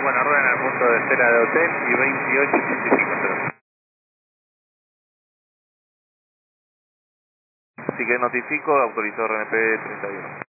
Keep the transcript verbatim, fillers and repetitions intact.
Bueno, ruedan al punto de espera de hotel y veintiocho ochenta y cinco. Así que notifico, autorizó R N P treinta y uno.